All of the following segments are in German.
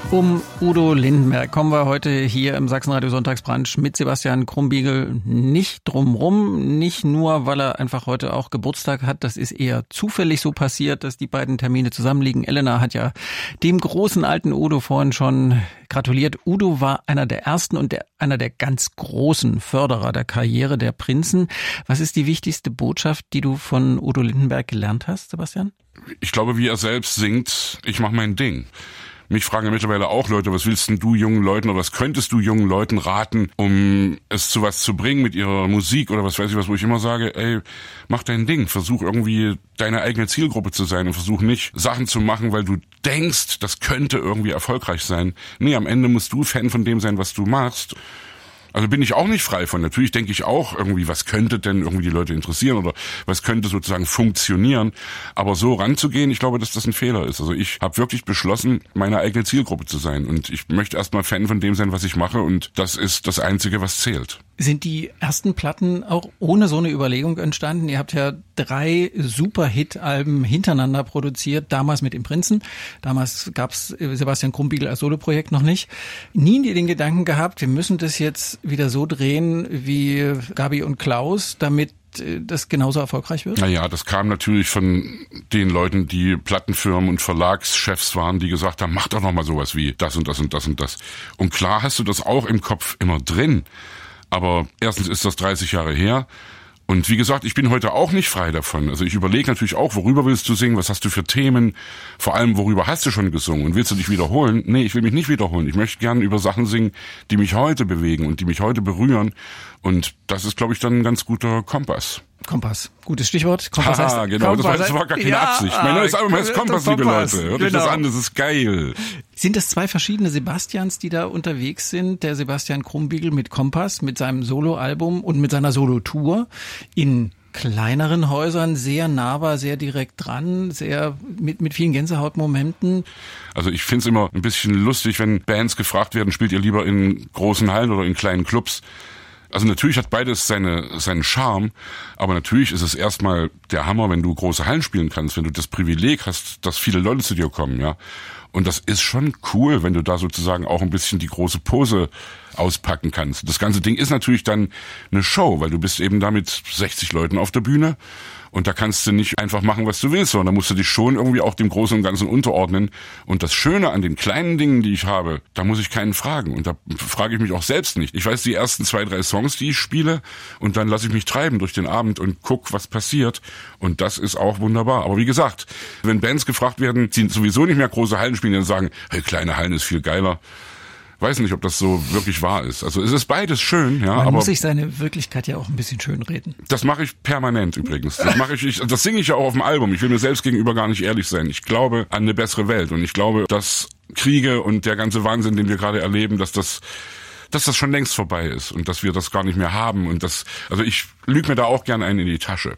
Um Udo Lindenberg kommen wir heute hier im Sachsenradio Sonntagsbrunch mit Sebastian Krumbiegel nicht drumrum. Nicht nur, weil er einfach heute auch Geburtstag hat. Das ist eher zufällig so passiert, dass die beiden Termine zusammenliegen. Elena hat ja dem großen alten Udo vorhin schon gratuliert. Udo war einer der ersten und einer der ganz großen Förderer der Karriere der Prinzen. Was ist die wichtigste Botschaft, die du von Udo Lindenberg gelernt hast, Sebastian? Ich glaube, wie er selbst singt, ich mache mein Ding. Mich fragen ja mittlerweile auch Leute, was willst denn du jungen Leuten oder was könntest du jungen Leuten raten, um es zu was zu bringen mit ihrer Musik oder was weiß ich was, wo ich immer sage, ey, mach dein Ding, versuch irgendwie deine eigene Zielgruppe zu sein und versuch nicht Sachen zu machen, weil du denkst, das könnte irgendwie erfolgreich sein. Nee, am Ende musst du Fan von dem sein, was du machst. Also bin ich auch nicht frei von. Natürlich denke ich auch irgendwie, was könnte denn irgendwie die Leute interessieren oder was könnte sozusagen funktionieren. Aber so ranzugehen, ich glaube, dass das ein Fehler ist. Also ich habe wirklich beschlossen, meine eigene Zielgruppe zu sein. Und ich möchte erstmal Fan von dem sein, was ich mache. Und das ist das Einzige, was zählt. Sind die ersten Platten auch ohne so eine Überlegung entstanden? Ihr habt ja 3 Super-Hit-Alben hintereinander produziert, damals mit dem Prinzen. Damals gab's Sebastian Krumbiegel als Soloprojekt noch nicht. Nie den Gedanken gehabt, wir müssen das jetzt wieder so drehen wie Gabi und Klaus, damit das genauso erfolgreich wird? Naja, das kam natürlich von den Leuten, die Plattenfirmen und Verlagschefs waren, die gesagt haben, mach doch noch mal sowas wie das und das und das und das. Und klar hast du das auch im Kopf immer drin. Aber erstens ist das 30 Jahre her. Und wie gesagt, ich bin heute auch nicht frei davon. Also ich überlege natürlich auch, worüber willst du singen, was hast du für Themen, vor allem worüber hast du schon gesungen und willst du dich wiederholen? Nee, ich will mich nicht wiederholen. Ich möchte gerne über Sachen singen, die mich heute bewegen und die mich heute berühren. Und das ist, glaube ich, dann ein ganz guter Kompass. Kompass, gutes Stichwort. Kompass heißt genau, Kompass das war gar keine Absicht. Mein neues Album heißt Kompass, liebe Leute. Hört euch das an, das ist geil. Sind das 2 verschiedene Sebastians, die da unterwegs sind? Der Sebastian Krumbiegel mit Kompass, mit seinem Soloalbum und mit seiner Solotour in kleineren Häusern, sehr nahbar, sehr direkt dran, sehr mit vielen Gänsehautmomenten. Also ich find's immer ein bisschen lustig, wenn Bands gefragt werden, spielt ihr lieber in großen Hallen oder in kleinen Clubs? Also natürlich hat beides seinen Charme, aber natürlich ist es erstmal der Hammer, wenn du große Hallen spielen kannst, wenn du das Privileg hast, dass viele Leute zu dir kommen, ja. Und das ist schon cool, wenn du da sozusagen auch ein bisschen die große Pose auspacken kannst. Das ganze Ding ist natürlich dann eine Show, weil du bist eben da mit 60 Leuten auf der Bühne und da kannst du nicht einfach machen, was du willst, sondern da musst du dich schon irgendwie auch dem Großen und Ganzen unterordnen. Und das Schöne an den kleinen Dingen, die ich habe, da muss ich keinen fragen und da frage ich mich auch selbst nicht. Ich weiß die ersten 2, 3 Songs, die ich spiele und dann lasse ich mich treiben durch den Abend und guck, was passiert und das ist auch wunderbar. Aber wie gesagt, wenn Bands gefragt werden, die sowieso nicht mehr große Hallen spielen, dann sagen, hey, kleine Hallen ist viel geiler. Weiß nicht, ob das so wirklich wahr ist. Also es ist beides schön, ja. Man muss sich seine Wirklichkeit ja auch ein bisschen schön reden. Das mache ich permanent übrigens. Das singe ich ja auch auf dem Album. Ich will mir selbst gegenüber gar nicht ehrlich sein. Ich glaube an eine bessere Welt und ich glaube, dass Kriege und der ganze Wahnsinn, den wir gerade erleben, dass das schon längst vorbei ist und dass wir das gar nicht mehr haben und also ich lüge mir da auch gern einen in die Tasche.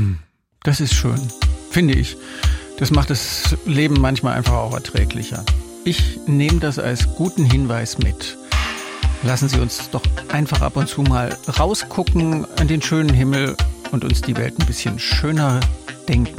Das ist schön, finde ich. Das macht das Leben manchmal einfach auch erträglicher. Ich nehme das als guten Hinweis mit. Lassen Sie uns doch einfach ab und zu mal rausgucken an den schönen Himmel und uns die Welt ein bisschen schöner denken.